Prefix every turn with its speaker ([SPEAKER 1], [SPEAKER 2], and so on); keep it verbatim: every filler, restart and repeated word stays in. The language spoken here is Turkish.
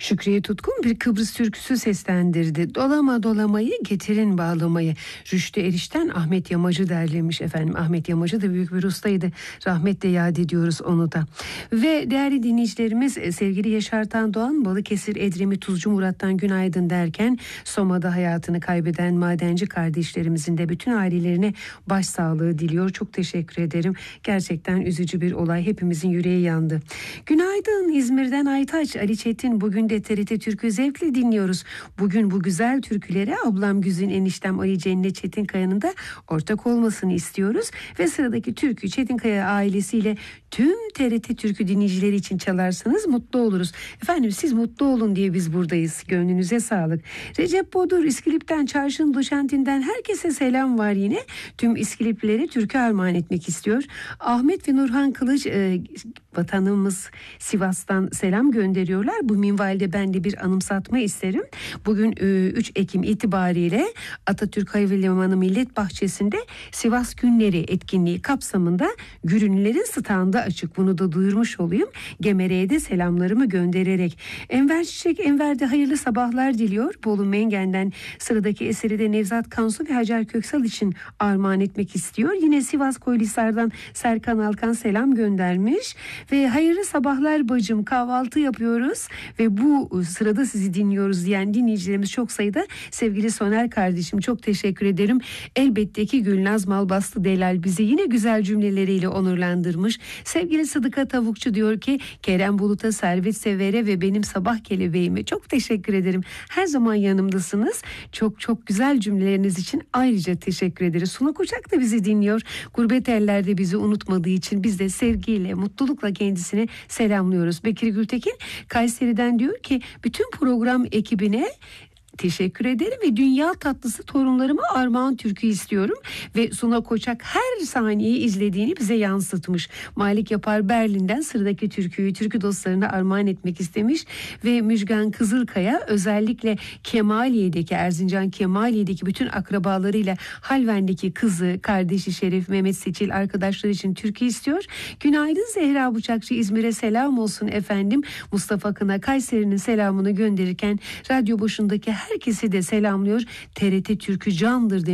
[SPEAKER 1] Şükriye Tutkun bir Kıbrıs türküsü seslendirdi. Dolama dolamayı getirin bağlamayı. Rüştü Eriş'ten Ahmet Yamacı derlemiş efendim. Ahmet Yamacı da büyük bir ustaydı. Rahmetle yad ediyoruz onu da. Ve değerli dinleyicilerimiz, sevgili Yaşar Tan Doğan, Balıkesir Edremit Tuzcu Murat'tan günaydın derken Soma'da hayatını kaybeden madenci kardeşlerimizin de bütün ailelerine başsağlığı diliyor. Çok teşekkür ederim. Gerçekten üzücü bir olay. Hepimizin yüreği yandı. Günaydın İzmir'den Aytaç, Ali Çetin. Bugün de T R T Türk'ü zevkle dinliyoruz. Bugün bu güzel türkülere ablam Güzin, eniştem Ali Cennet Çetinkaya'nın da ortak olmasını istiyoruz. Ve sıradaki türkü Çetinkaya ailesiyle tüm T R T Türk'ü dinleyicileri için çalarsanız mutlu oluruz. Efendim siz mutlu olun diye biz buradayız. Gönlünüze sağlık. Recep Bodur İskilip'ten, Çarşın Doşenti'nden herkese selam var yine. Tüm İskiliplilere türkü armağan etmek istiyor. Ahmet ve Nurhan Kılıç e, vatanımız Sivas'tan selam gönderiyorlar. Bu minvalde ben de bir anımsatma isterim. Bugün e, üç Ekim itibariyle Atatürk Havalimanı Millet Bahçesi'nde Sivas Günleri etkinliği kapsamında Gürünlerin standı açık. Bunu da duyurmuş olayım. Gemere'ye de selamlarımı göndererek. Enver Çiçek, Enver de hayırlı sabahlar diliyor. Bolu Mengen'den sıradaki eseri de Nevzat Kansu ve Hacer Köksal için armağan etmek istiyor. Yine Sivas Koylisar'dan Serkan Alkan selam göndermiş. Ve hayırlı sabahlar bacım, kahvaltı yapıyoruz ve bu sırada sizi dinliyoruz diyen dinleyicilerimiz çok sayıda. Sevgili Soner kardeşim, çok teşekkür ederim. Elbette ki Gülnaz Malbastı Delal bizi yine güzel cümleleriyle onurlandırmış. Sevgili Sıdıka Tavukçu diyor ki Kerem Bulut'a, Servet Sever'e ve benim sabah kelebeğime çok teşekkür ederim. Her zaman yanımdasınız. Çok çok güzel cümleleriniz için ayrıca teşekkür ederiz. Suna Koçak da bizi dinliyor. Gurbet ellerde bizi unutmadığı için biz de sevgiyle, mutlulukla kendisini selamlıyoruz. Bekir Gültekin Kayseri'den diyor ki bütün program ekibine teşekkür ederim ve dünya tatlısı torunlarıma armağan türkü istiyorum. Ve Suna Koçak her saniyeyi izlediğini bize yansıtmış. Malik Yapar Berlin'den sıradaki türküyü türkü dostlarına armağan etmek istemiş. Ve Müjgan Kızılkaya özellikle Kemaliye'deki, Erzincan Kemaliye'deki bütün akrabalarıyla Halven'deki kızı, kardeşi Şerif, Mehmet Seçil arkadaşlar için türkü istiyor. Günaydın Zehra Bıçakçı, İzmir'e selam olsun efendim. Mustafa Kına Kayseri'nin selamını gönderirken radyo başındaki herkesi de selamlıyor. T R T Türkü candır demiş.